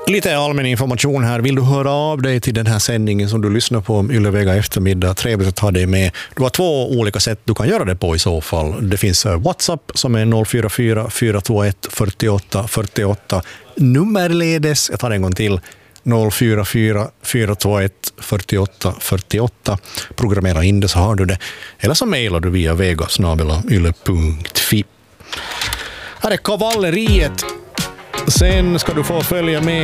Lite allmän information här. Vill du höra av dig till den här sändningen som du lyssnar på om Yle-Vega eftermiddag? Trevligt att ha dig med. Du har 2 olika sätt du kan göra det på i så fall. Det finns WhatsApp som är 044 421 48 48. Nummerledes, jag tar en gång till, 044 421 48 48. Programmera in det så har du det. Eller så mejlar du via vega@yle.fi. Här är Kavalleriet. Sen ska du få följa med